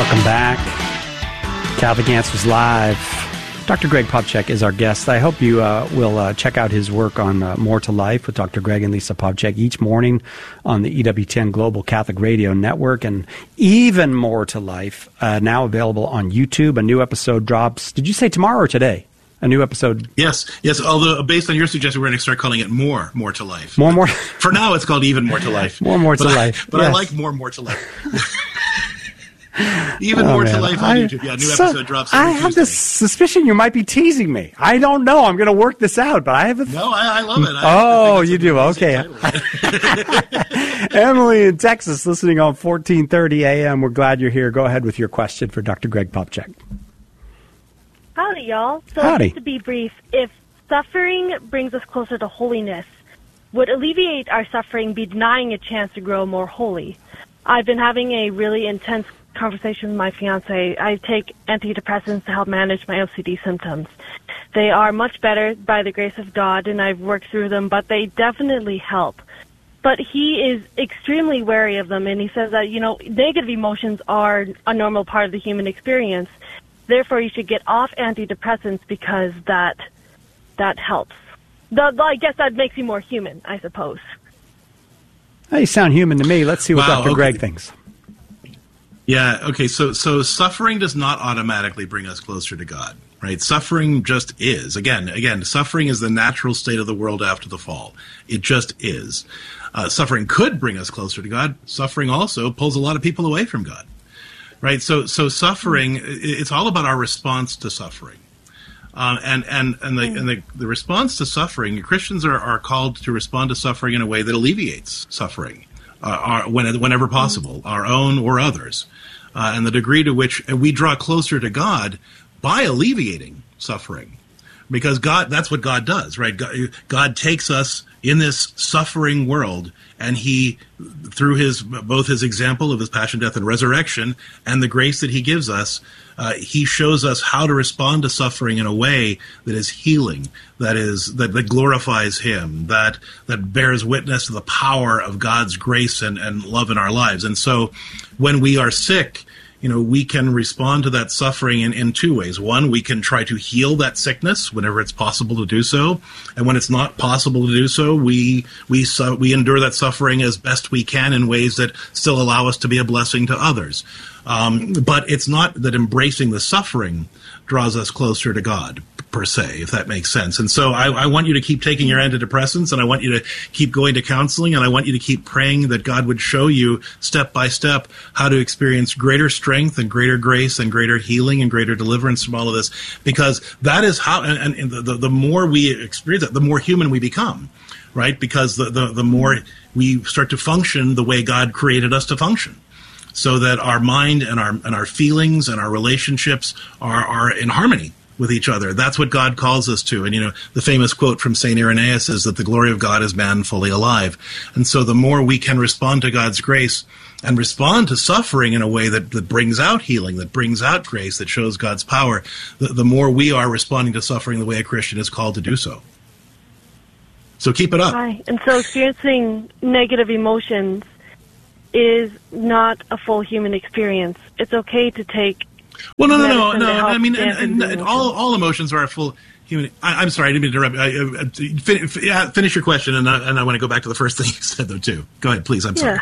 Welcome back. Catholic Answers Live. Dr. Greg Popcak is our guest. I hope you will check out his work on More to Life with Dr. Greg and Lisa Popcak each morning on the EWTN Global Catholic Radio Network, and Even More to Life, now available on YouTube. A new episode drops, did you say tomorrow or today? A new episode? Yes. Although, based on your suggestion, we're going to start calling it More to Life. More. For now, it's called Even More to Life. More to Life. But yes. I like More to Life. Even More to Life on YouTube. Yeah, new episode drops every Tuesday. I have this suspicion you might be teasing me. I don't know. I'm going to work this out, but I have a... No, I love it. Oh, you do? Okay. Emily in Texas, listening on 1430 AM. We're glad you're here. Go ahead with your question for Dr. Greg Popcak. Howdy, y'all. So Howdy. Just to be brief, if suffering brings us closer to holiness, would alleviate our suffering be denying a chance to grow more holy? I've been having a really intense conversation with my fiance. I take antidepressants to help manage my OCD symptoms. They are much better by the grace of God, and I've worked through them, but they definitely help. But he is extremely wary of them, and he says that, negative emotions are a normal part of the human experience. Therefore, you should get off antidepressants because that helps. I guess that makes you more human, I suppose. You sound human to me. Let's see what Dr. Greg thinks. Yeah, okay, so suffering does not automatically bring us closer to God, right? Suffering just is. Again, suffering is the natural state of the world after the fall. It just is. Suffering could bring us closer to God. Suffering also pulls a lot of people away from God, right? So suffering, it's all about our response to suffering. And the response to suffering, Christians are called to respond to suffering in a way that alleviates suffering, whenever possible, our own or others. And the degree to which we draw closer to God by alleviating suffering. Because that's what God does, right? God takes us in this suffering world, and he, through both his example of his passion, death, and resurrection, and the grace that he gives us, he shows us how to respond to suffering in a way that is healing, that glorifies him, that bears witness to the power of God's grace and love in our lives. And so when we are sick, we can respond to that suffering in two ways. One, we can try to heal that sickness whenever it's possible to do so. And when it's not possible to do so, we endure that suffering as best we can in ways that still allow us to be a blessing to others. But it's not that embracing the suffering draws us closer to God, per se, if that makes sense. And so I want you to keep taking your antidepressants, and I want you to keep going to counseling, and I want you to keep praying that God would show you step by step how to experience greater strength and greater grace and greater healing and greater deliverance from all of this, because that is how, and the more we experience it, the more human we become, right? Because the more we start to function the way God created us to function, so that our mind and our feelings and our relationships are in harmony with each other. That's what God calls us to. And, the famous quote from St. Irenaeus is that the glory of God is man fully alive. And so the more we can respond to God's grace and respond to suffering in a way that brings out healing, that brings out grace, that shows God's power, the more we are responding to suffering the way a Christian is called to do so. So keep it up. Hi. And so experiencing negative emotions is not a full human experience. It's okay to take... Well, no. I mean, and all emotions are a full human. I'm sorry, I didn't mean to interrupt. Finish your question, and I want to go back to the first thing you said, though, too. Go ahead, please. I'm sorry.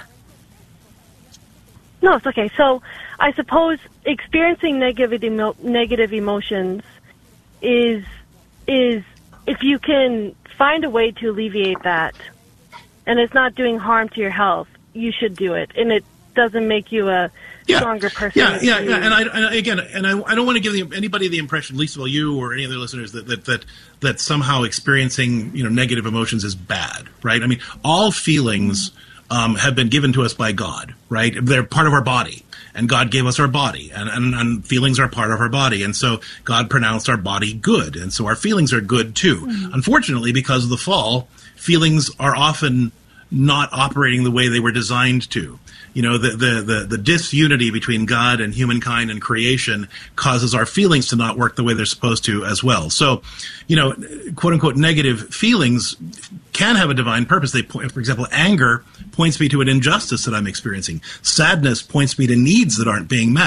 No, it's okay. So I suppose experiencing negative emotions is if you can find a way to alleviate that, and it's not doing harm to your health, you should do it, and it doesn't make you a stronger person. Yeah. And I don't want to give anybody the impression, least of all you or any other listeners, that somehow experiencing negative emotions is bad, right? I mean, all feelings have been given to us by God, right? They're part of our body, and God gave us our body, and feelings are part of our body, and so God pronounced our body good, and so our feelings are good too. Mm-hmm. Unfortunately, because of the fall, feelings are often not operating the way they were designed to. The disunity between God and humankind and creation causes our feelings to not work the way they're supposed to as well. So, quote unquote, negative feelings can have a divine purpose. They point, for example, anger points me to an injustice that I'm experiencing. Sadness points me to needs that aren't being met.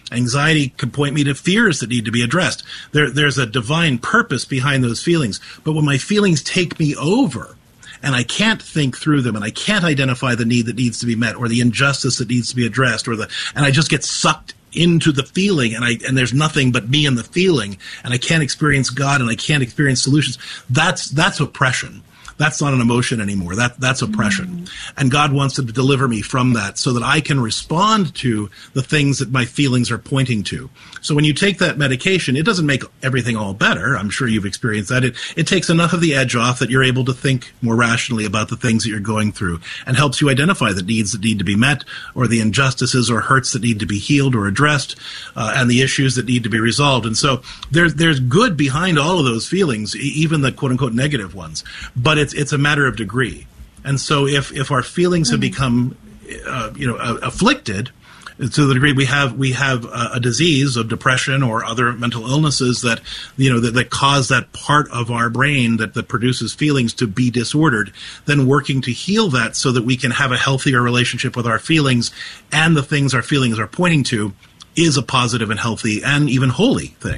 Anxiety can point me to fears that need to be addressed. There's a divine purpose behind those feelings. But when my feelings take me over, and I can't think through them, and I can't identify the need that needs to be met, or the injustice that needs to be addressed, and I just get sucked into the feeling, and there's nothing but me and the feeling, and I can't experience God, and I can't experience solutions. That's oppression. That's not an emotion anymore. That's oppression. And God wants to deliver me from that so that I can respond to the things that my feelings are pointing to. So when you take that medication, it doesn't make everything all better. I'm sure you've experienced that. It takes enough of the edge off that you're able to think more rationally about the things that you're going through, and helps you identify the needs that need to be met, or the injustices or hurts that need to be healed or addressed, and the issues that need to be resolved. And so there's good behind all of those feelings, even the quote-unquote negative ones. But it's a matter of degree. And so if our feelings have become afflicted to the degree we have a disease of depression or other mental illnesses that that cause that part of our brain that produces feelings to be disordered, then working to heal that so that we can have a healthier relationship with our feelings and the things our feelings are pointing to is a positive and healthy and even holy thing.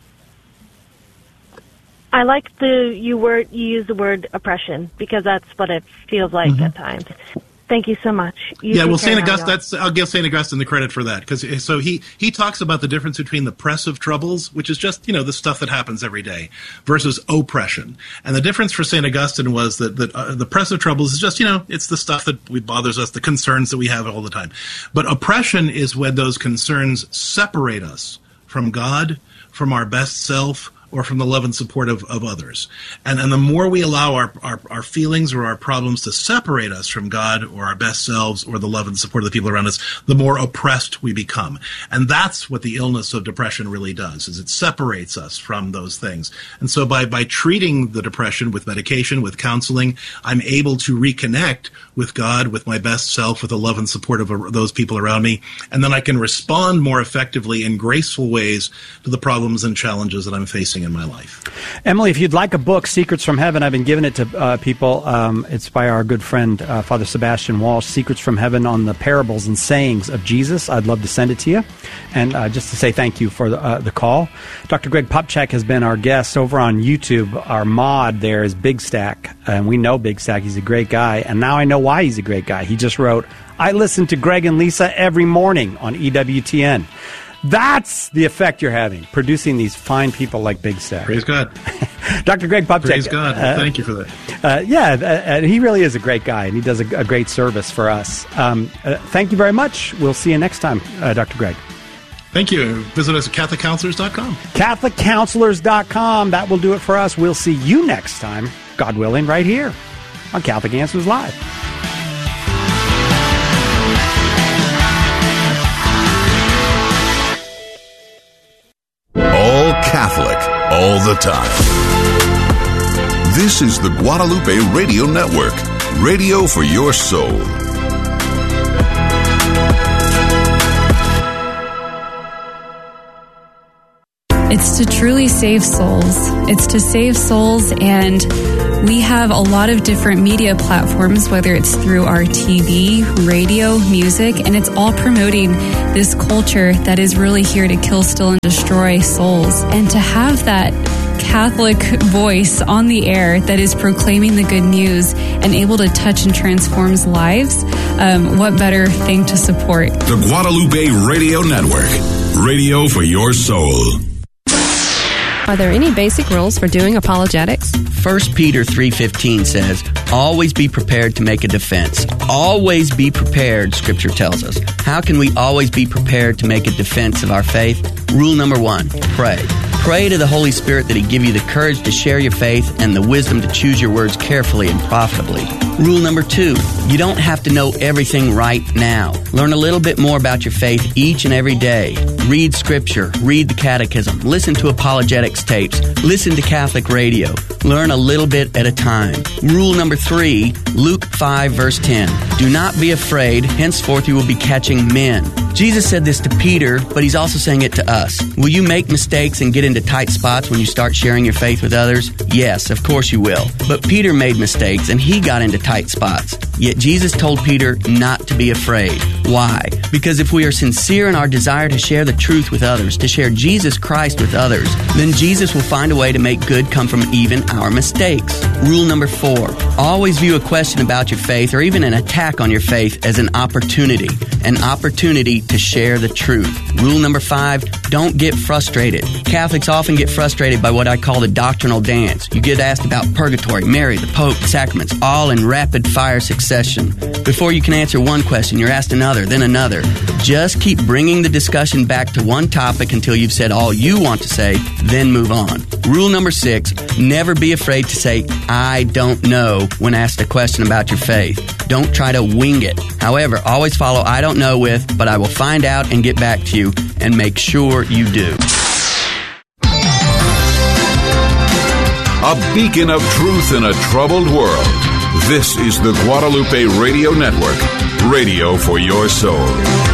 I like you use the word oppression, because that's what it feels like at times. Thank you so much. St. Augustine, I'll give St. Augustine the credit for that, because he talks about the difference between the pressive troubles, which is just the stuff that happens every day, versus oppression. And the difference for St. Augustine was that the pressive troubles is just it's the stuff that bothers us, the concerns that we have all the time. But oppression is when those concerns separate us from God, from our best self, or from the love and support of others. And the more we allow our feelings or our problems to separate us from God or our best selves or the love and support of the people around us, the more oppressed we become. And that's what the illness of depression really does, is it separates us from those things. And so by treating the depression with medication, with counseling, I'm able to reconnect with God, with my best self, with the love and support of those people around me. And then I can respond more effectively in graceful ways to the problems and challenges that I'm facing in my life. Emily, if you'd like a book, Secrets from Heaven, I've been giving it to people. It's by our good friend, Father Sebastian Walsh, Secrets from Heaven on the parables and sayings of Jesus. I'd love to send it to you. And just to say thank you for the call. Dr. Greg Popcak has been our guest over on YouTube. Our mod there is Big Stack, and we know Big Stack. He's a great guy, and now I know why he's a great guy. He just wrote, I listen to Greg and Lisa every morning on EWTN. That's the effect you're having, producing these fine people like Big Stack. Praise God. Dr. Greg Popcak. Praise God. Thank you for that. He really is a great guy, and he does a great service for us. Thank you very much. We'll see you next time, Dr. Greg. Thank you. Visit us at CatholicCounselors.com. CatholicCounselors.com. That will do it for us. We'll see you next time, God willing, right here on Catholic Answers Live. All Catholic, all the time. This is the Guadalupe Radio Network, radio for your soul. It's to truly save souls. It's to save souls, and we have a lot of different media platforms, whether it's through our TV, radio, music, and it's all promoting this culture that is really here to kill, steal, and destroy souls. And to have that Catholic voice on the air that is proclaiming the good news and able to touch and transform lives, what better thing to support? The Guadalupe Radio Network, radio for your soul. Are there any basic rules for doing apologetics? 1 Peter 3:15 says, always be prepared to make a defense. Always be prepared, Scripture tells us. How can we always be prepared to make a defense of our faith? Rule number 1, pray. Pray to the Holy Spirit that He give you the courage to share your faith and the wisdom to choose your words carefully and profitably. Rule number 2, you don't have to know everything right now. Learn a little bit more about your faith each and every day. Read Scripture, read the Catechism, listen to apologetics tapes, listen to Catholic radio. Learn a little bit at a time. Rule number 3, Luke 5 verse 10. Do not be afraid, henceforth you will be catching men. Jesus said this to Peter, but He's also saying it to us. Will you make mistakes and get into tight spots when you start sharing your faith with others? Yes, of course you will. But Peter made mistakes and he got into tight spots. Yet Jesus told Peter not to be afraid. Why? Because if we are sincere in our desire to share the truth with others, to share Jesus Christ with others, then Jesus will find a way to make good come from even our mistakes. Rule number 4, always view a question about your faith or even an attack on your faith as an opportunity to share the truth. Rule number 5, don't get frustrated. Catholics often get frustrated by what I call the doctrinal dance. You get asked about purgatory, Mary, the Pope, the sacraments, all in rapid fire succession. Before you can answer one question, you're asked another, then another. Just keep bringing the discussion back to one topic until you've said all you want to say, then move on. Rule number 6, never be afraid to say, I don't know, when asked a question about your faith. Don't try to wing it. However, always follow I don't know with, but I will find out and get back to you, and make sure you do. A beacon of truth in a troubled world. This is the Guadalupe Radio Network, radio for your soul.